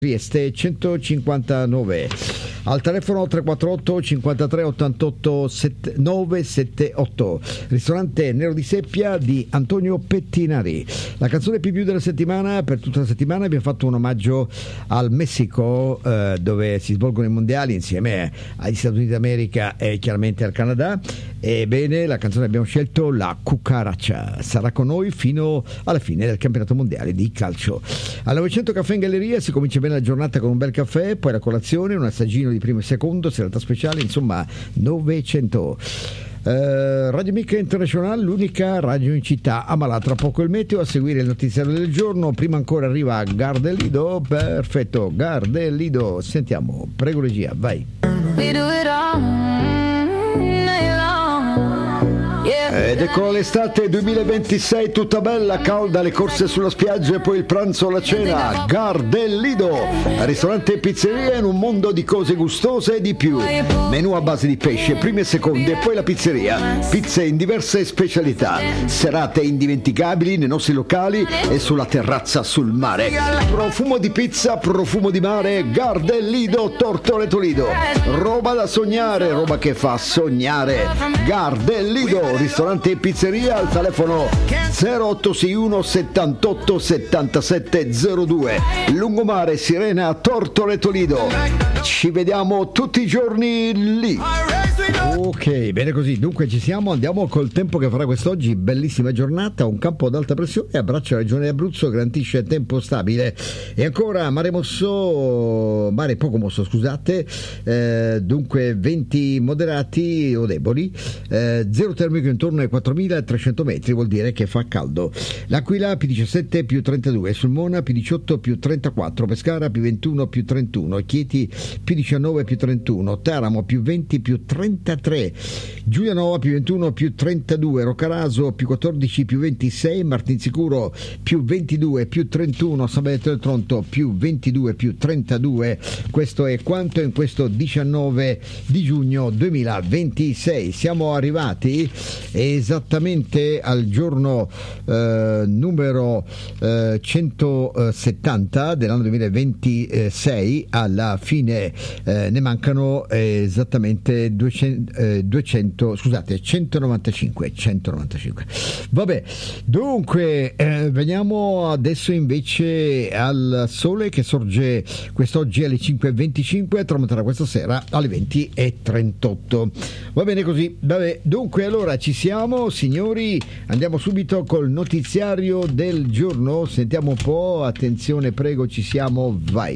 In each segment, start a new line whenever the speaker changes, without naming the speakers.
Trieste 159, al telefono 348 53 88 978, ristorante Nero di Seppia di Antonio Pettinari. La canzone più della settimana, per tutta la settimana abbiamo fatto un omaggio al Messico, dove si svolgono i mondiali insieme agli Stati Uniti d'America e chiaramente al Canada. Ebbene, la canzone abbiamo scelto, La Cucaraccia, sarà con noi fino alla fine del campionato mondiale di calcio. Al 900 Caffè in Galleria si comincia bene la giornata con un bel caffè, poi la colazione, un assaggino di primo e secondo, serata speciale, insomma 900. Radio Amica International, l'unica radio in città. Ma tra poco il meteo, a seguire il notiziario del giorno. Prima ancora arriva Gardelido. Perfetto, Gardelido, sentiamo, prego regia, vai. Ed ecco l'estate 2026 tutta bella, calda, le corse sulla spiaggia e poi il pranzo o la cena. Gardelido, ristorante e pizzeria in un mondo di cose gustose e di più. Menù a base di pesce, primi e secondi, e poi la pizzeria. Pizze in diverse specialità. Serate indimenticabili nei nostri locali e sulla terrazza sul mare. Profumo di pizza, profumo di mare. Gardelido, Tortoreto Lido. Roba da sognare, roba che fa sognare. Gardelido, ristorante e pizzeria, al telefono 0861 78 77 02, Lungomare, Sirena, Tortoreto Lido. Ci vediamo tutti i giorni lì. Ok, bene così, dunque ci siamo, andiamo col tempo che farà quest'oggi. Bellissima giornata, un campo ad alta pressione abbraccia la regione Abruzzo, garantisce tempo stabile. E ancora mare poco mosso, scusate, dunque venti moderati o deboli, zero termico intorno ai 4.300 metri, vuol dire che fa caldo. L'Aquila più 17 più 32, Sulmona più 18 più 34, Pescara più 21 più 31, Chieti più 19 più 31, Teramo più 20 più 33, Giulianova più 21 più 32, Roccaraso più 14 più 26, Martinsicuro più 22 più 31, San Benedetto del Tronto più 22 più 32. Questo è quanto in questo 19 di giugno 2026. Siamo arrivati esattamente al giorno numero 170 dell'anno 2026. Alla fine ne mancano esattamente 195. Vabbè, dunque veniamo adesso invece al sole che sorge quest'oggi alle 5:25, tramonterà questa sera alle 20:38. Va bene così, vabbè, dunque allora ci siamo signori, andiamo subito col notiziario del giorno, sentiamo un po', attenzione prego, ci siamo, vai.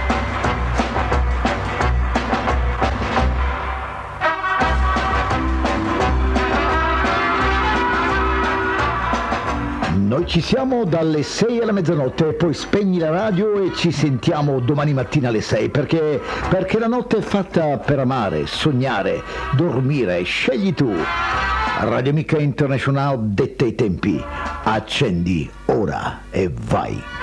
Noi ci siamo dalle 6 alla mezzanotte, poi spegni la radio e ci sentiamo domani mattina alle 6, perché la notte è fatta per amare, sognare, dormire, scegli tu. Radio Amica International detta i tempi, accendi ora e vai.